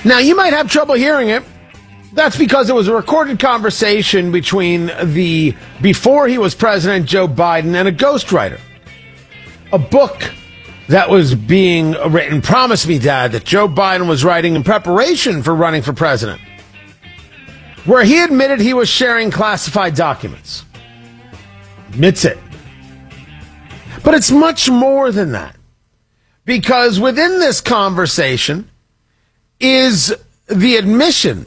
Now, you might have trouble hearing it. That's because it was a recorded conversation between before he was president, Joe Biden, and a ghostwriter. A book that was being written. Promise me, Dad, that Joe Biden was writing in preparation for running for president, where he admitted he was sharing classified documents. Admits it. But it's much more than that. Because within this conversation is the admission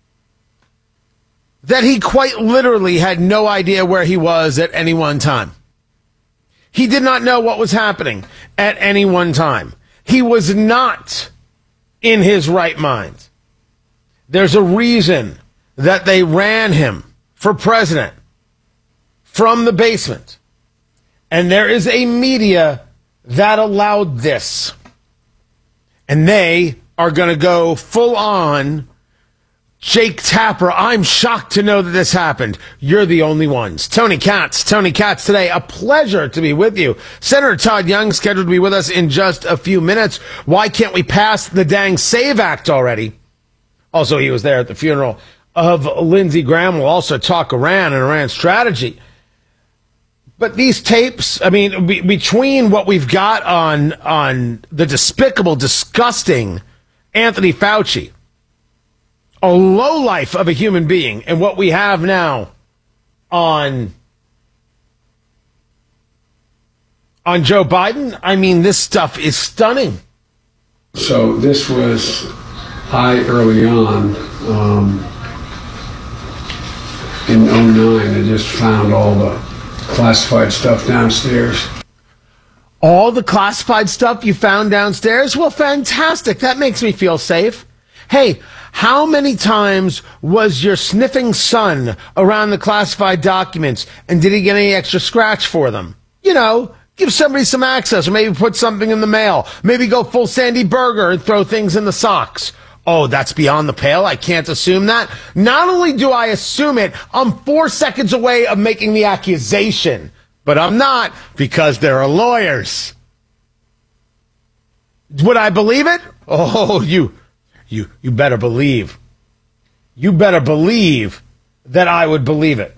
that he quite literally had no idea where he was at any one time. He did not know what was happening at any one time. He was not in his right mind. There's a reason that they ran him for president from the basement. And there is a media that allowed this. And they are going to go full on Jake Tapper. I'm shocked to know that this happened. You're the only ones. Tony Katz today. A pleasure to be with you. Senator Todd Young scheduled to be with us in just a few minutes. Why can't we pass the dang SAVE Act already? Also, he was there at the funeral of Lindsey Graham. We'll also talk Iran and Iran strategy. But these tapes, I mean, between what we've got on the despicable, disgusting Anthony Fauci, a lowlife of a human being, and what we have now on Joe Biden, I mean, this stuff is stunning. So this was early on in '09. I just found all the classified stuff downstairs. All the classified stuff you found downstairs? Well, fantastic. That makes me feel safe. Hey, how many times was your sniffing son around the classified documents, and did he get any extra scratch for them? You know, give somebody some access, or maybe put something in the mail. Maybe go full Sandy Berger and throw things in the socks. Oh, that's beyond the pale. I can't assume that. Not only do I assume it, I'm 4 seconds away of making the accusation. But I'm not, because there are lawyers. Would I believe it? Oh, you better believe. You better believe that I would believe it.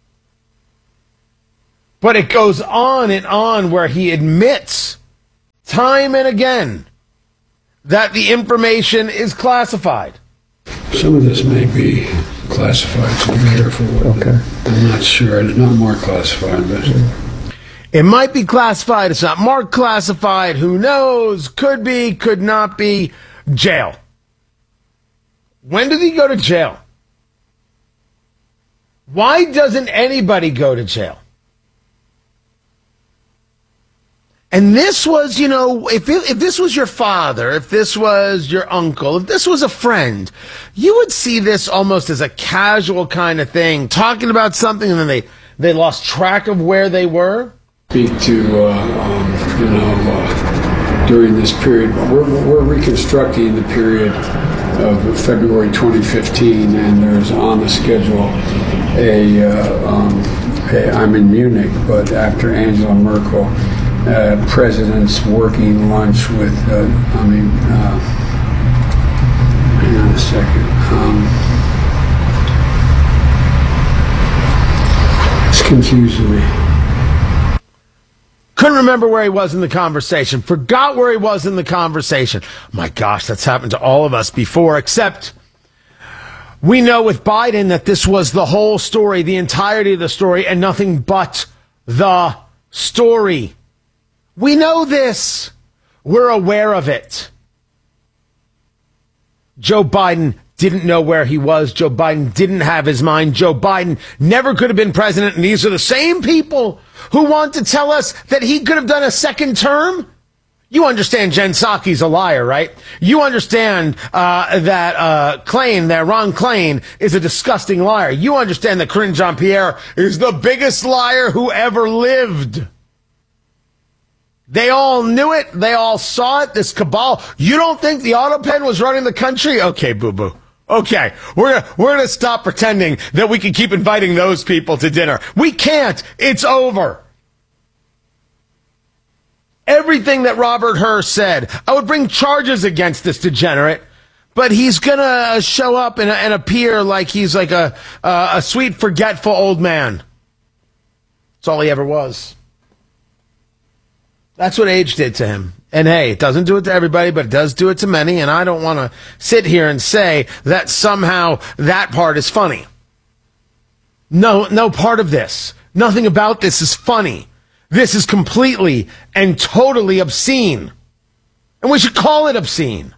But it goes on and on where he admits time and again that the information is classified. Some of this may be classified, so be careful with it. I'm not sure. It's not marked classified, but it might be classified. It's not marked classified. Who knows? Could be, could not be. Jail. When did he go to jail? Why doesn't anybody go to jail? And this was, you know, if this was your father, if this was your uncle, if this was a friend, you would see this almost as a casual kind of thing, talking about something, and then they lost track of where they were. Speak to, during this period, we're reconstructing the period of February 2015, and there's on the schedule I'm in Munich, but after Angela Merkel, president's working lunch with, hang on a second. It's confusing me. Couldn't remember where he was in the conversation. Forgot where he was in the conversation. My gosh, that's happened to all of us before, except we know with Biden that this was the whole story, the entirety of the story, and nothing but the story. We know this. We're aware of it. Joe Biden didn't know where he was. Joe Biden didn't have his mind. Joe Biden never could have been president. And these are the same people who want to tell us that he could have done a second term. You understand Jen Psaki's a liar, right? You understand that Ron Klain is a disgusting liar. You understand that Karine Jean-Pierre is the biggest liar who ever lived. They all knew it. They all saw it. This cabal. You don't think the auto pen was running the country? Okay, boo-boo. Okay, we're gonna stop pretending that we can keep inviting those people to dinner. We can't. It's over. Everything that Robert Hur said, I would bring charges against this degenerate, But he's going to show up and appear like he's like a sweet, forgetful old man. That's all he ever was. That's what age did to him. And hey, it doesn't do it to everybody, but it does do it to many. And I don't want to sit here and say that somehow that part is funny. No part of this, nothing about this is funny. This is completely and totally obscene. And we should call it obscene.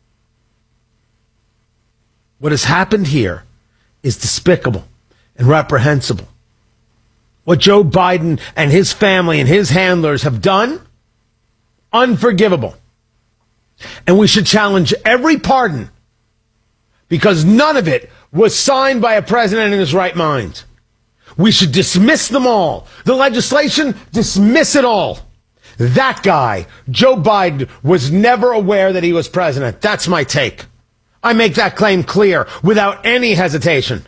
What has happened here is despicable and reprehensible. What Joe Biden and his family and his handlers have done, unforgivable. And we should challenge every pardon because none of it was signed by a president in his right mind. We should dismiss them all. The legislation, dismiss it all. That guy, Joe Biden, was never aware that he was president. That's my take. I make that claim clear without any hesitation.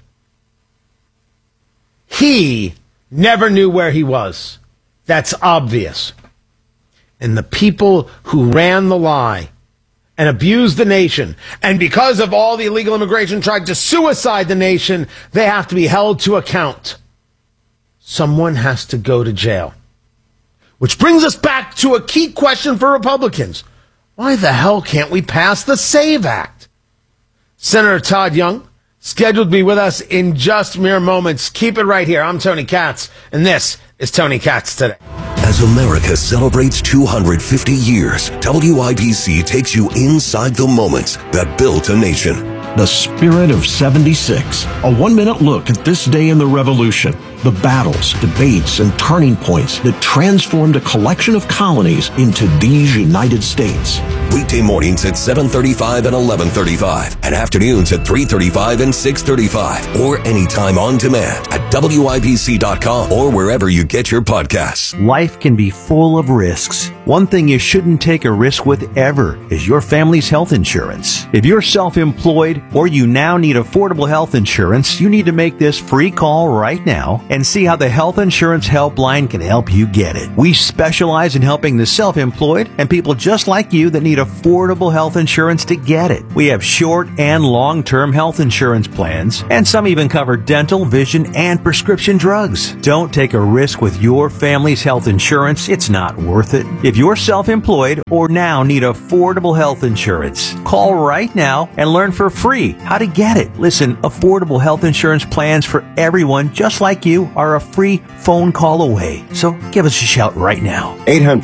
He never knew where he was. That's obvious. And the people who ran the lie and abused the nation, and because of all the illegal immigration tried to suicide the nation, they have to be held to account. Someone has to go to jail. Which brings us back to a key question for Republicans. Why the hell can't we pass the SAVE Act? Senator Todd Young, scheduled to be with us in just mere moments. Keep it right here. I'm Tony Katz, and this is Tony Katz Today. As America celebrates 250 years, WIBC takes you inside the moments that built a nation. The Spirit of 76, a one-minute look at this day in the Revolution, the battles, debates, and turning points that transformed a collection of colonies into these United States. Weekday mornings at 7:35 and 11:35, and afternoons at 3:35 and 6:35, or anytime on demand at WIBC.com or wherever you get your podcasts. Life can be full of risks. One thing you shouldn't take a risk with ever is your family's health insurance. If you're self-employed or you now need affordable health insurance, you need to make this free call right now and see how the Health Insurance Helpline can help you get it. We specialize in helping the self-employed and people just like you that need affordable health insurance to get it. We have short and long-term health insurance plans, and some even cover dental, vision, and prescription drugs. Don't take a risk with your family's health insurance. It's not worth it. If you're self-employed or now need affordable health insurance, call right now and learn for free how to get it. Listen, affordable health insurance plans for everyone just like you are a free phone call away. So give us a shout right now.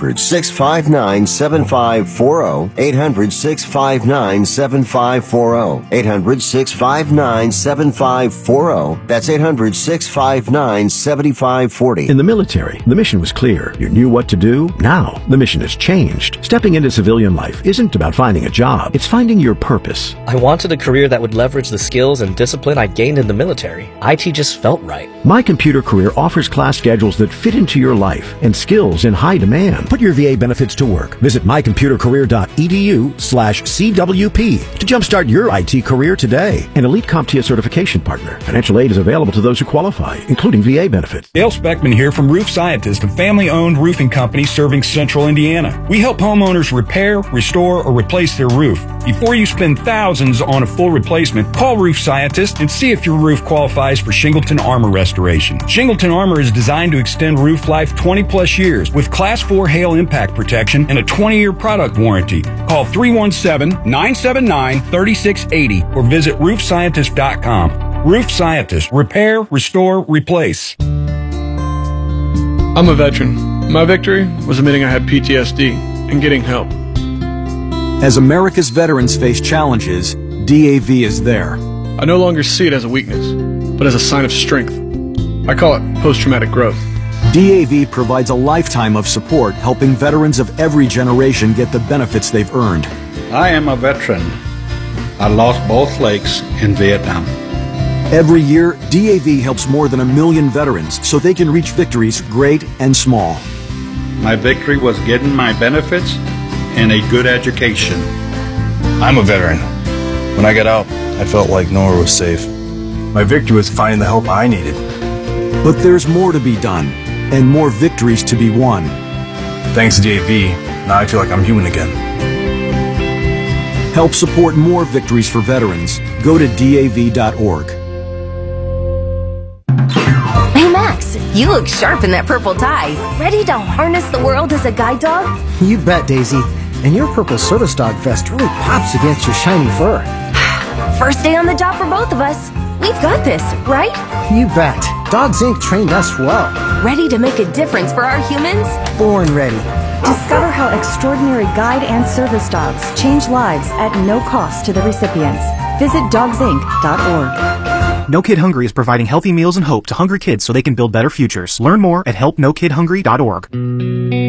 800-659-7540. 800-659-7540. 800-659-7540. That's 800-659-7540. In the military, the mission was clear. You knew what to do. Now, the mission has changed. Stepping into civilian life isn't about finding a job. It's finding your purpose. I wanted a career that would leverage the skills and discipline I gained in the military. IT just felt right. My Computer Career offers class schedules that fit into your life and skills in high demand. Put your VA benefits to work. Visit mycomputercareer.edu/CWP to jumpstart your IT career today. An elite CompTIA certification partner. Financial aid is available to those who qualify, including VA benefits. Dale Speckman here from Roof Scientist, a family-owned roofing company serving central Indiana. We help homeowners repair, restore, or replace their roof. Before you spend thousands on a full replacement, call Roof Scientist and see if your roof qualifies for Shingleton Armor restoration. Shingleton Armor is designed to extend roof life 20-plus years with Class 4 hail impact protection and a 20-year product warranty. Call 317-979-3680 or visit roofscientist.com. Roof Scientist. Repair, restore, replace. I'm a veteran. My victory was admitting I had PTSD and getting help. As America's veterans face challenges, DAV is there. I no longer see it as a weakness, but as a sign of strength. I call it post-traumatic growth. DAV provides a lifetime of support, helping veterans of every generation get the benefits they've earned. I am a veteran. I lost both legs in Vietnam. Every year, DAV helps more than 1 million veterans so they can reach victories great and small. My victory was getting my benefits and a good education. I'm a veteran. When I got out, I felt like nowhere was safe. My victory was finding the help I needed. But there's more to be done, and more victories to be won. Thanks to DAV, now I feel like I'm human again. Help support more victories for veterans. Go to DAV.org. Hey Max, you look sharp in that purple tie. Ready to harness the world as a guide dog? You bet, Daisy. And your purple service dog vest really pops against your shiny fur. First day on the job for both of us. We've got this, right? You bet. Dogs Inc. trained us well. Ready to make a difference for our humans? Born ready. Discover how extraordinary guide and service dogs change lives at no cost to the recipients. Visit dogsinc.org. No Kid Hungry is providing healthy meals and hope to hungry kids so they can build better futures. Learn more at helpnokidhungry.org.